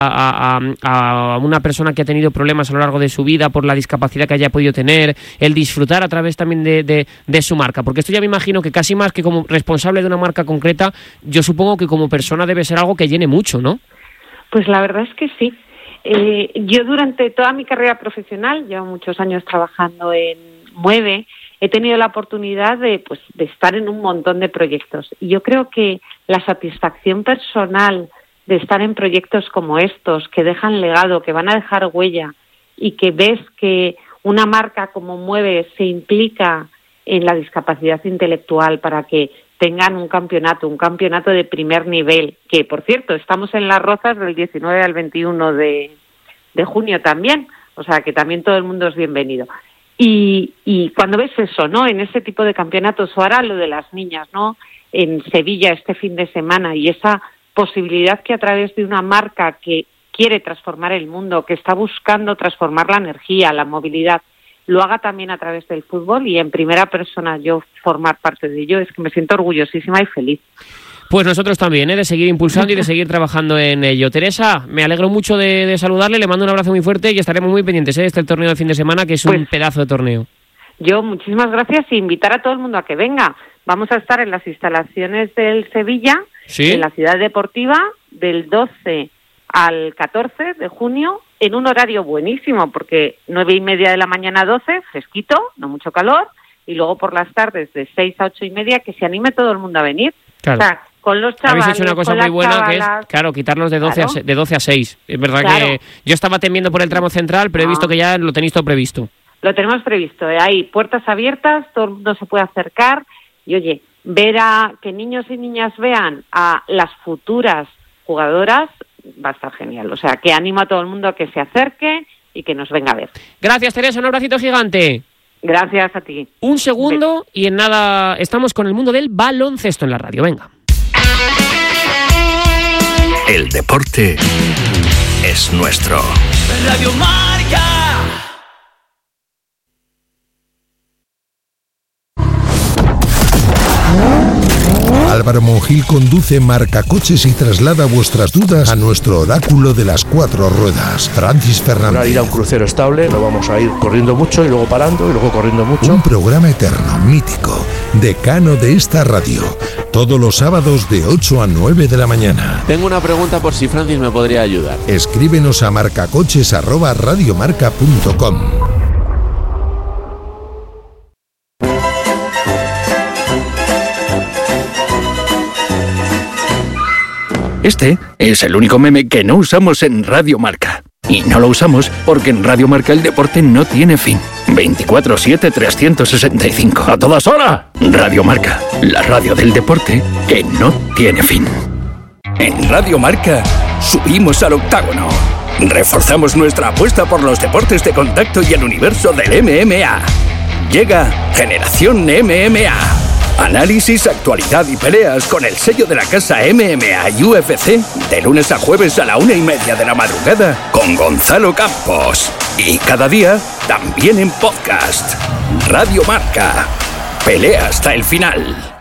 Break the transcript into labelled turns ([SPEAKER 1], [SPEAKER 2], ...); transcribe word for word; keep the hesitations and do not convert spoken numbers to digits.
[SPEAKER 1] A, a, a una persona que ha tenido problemas a lo largo de su vida por la discapacidad que haya podido tener, el disfrutar a través también de, de, de su marca, porque esto ya me imagino que casi más que como responsable de una marca concreta, yo supongo que como persona debe ser algo que llene mucho, ¿no?
[SPEAKER 2] Pues la verdad es que sí. Eh, yo durante toda mi carrera profesional, llevo muchos años trabajando en Mueve, he tenido la oportunidad de, pues, de estar en un montón de proyectos, y yo creo que la satisfacción personal de estar en proyectos como estos, que dejan legado, que van a dejar huella, y que ves que una marca como Mueve se implica en la discapacidad intelectual para que tengan un campeonato, un campeonato de primer nivel, que por cierto, estamos en Las Rozas del diecinueve al veintiuno de, de junio también, o sea que también todo el mundo es bienvenido. Y, y cuando ves eso, ¿no?, en ese tipo de campeonatos, o ahora lo de las niñas, ¿no?, en Sevilla este fin de semana, y esa posibilidad que a través de una marca que quiere transformar el mundo, que está buscando transformar la energía, la movilidad, lo haga también a través del fútbol, y en primera persona yo formar parte de ello, es que me siento orgullosísima y feliz.
[SPEAKER 1] Pues nosotros también, ¿eh?, de seguir impulsando y de seguir trabajando en ello. Teresa, me alegro mucho de, de saludarle, le mando un abrazo muy fuerte y estaremos muy pendientes, ¿eh?, de este torneo de fin de semana, que es pues, un pedazo de torneo. Yo, muchísimas gracias, y invitar a todo el mundo a que venga. Vamos a estar en las instalaciones del Sevilla, ¿sí?, en la Ciudad Deportiva, del doce al catorce de junio, en un horario buenísimo, porque nueve y media de la mañana a doce, fresquito, no mucho calor, y luego por las tardes de seis a ocho y media, que se anime todo el mundo a venir. Claro. O sea, con los chavales, habéis hecho una cosa muy buena, chavalas, que es, claro, quitarlos de doce, claro, a, de doce a seis. Es verdad, claro, que yo estaba temiendo por el tramo central, pero no, he visto que ya lo tenéis todo previsto. Lo tenemos previsto, ¿eh? Hay puertas abiertas, todo el mundo se puede acercar, y oye, ver a que niños y niñas vean a las futuras jugadoras va a estar genial. O sea, que animo a todo el mundo a que se acerque y que nos venga a ver. Gracias, Teresa, un abracito gigante. Gracias a ti. Un segundo y en nada estamos con el mundo del baloncesto en la radio. Venga.
[SPEAKER 3] El deporte es nuestro. Radio Marca.
[SPEAKER 4] Álvaro Monjil conduce Marca Coches y traslada vuestras dudas a nuestro oráculo de las cuatro ruedas, Francis Fernández.
[SPEAKER 5] Para ir a un crucero estable no vamos a ir corriendo mucho y luego parando y luego corriendo mucho.
[SPEAKER 4] Un programa eterno, mítico, decano de esta radio, todos los sábados de ocho a nueve de la mañana.
[SPEAKER 6] Tengo una pregunta por si Francis me podría ayudar.
[SPEAKER 4] Escríbenos a marcacoches arroba radiomarca punto com.
[SPEAKER 3] Este es el único meme que no usamos en Radio Marca. Y no lo usamos porque en Radio Marca el deporte no tiene fin. veinticuatro siete trescientos sesenta y cinco. ¡A todas horas! Radio Marca, la radio del deporte que no tiene fin. En Radio Marca subimos al octágono. Reforzamos nuestra apuesta por los deportes de contacto y el universo del M M A. Llega Generación M M A. Análisis, actualidad y peleas con el sello de la casa M M A y U F C de lunes a jueves a la una y media de la madrugada con Gonzalo Campos. Y cada día también en podcast. Radio Marca. Pelea hasta el final.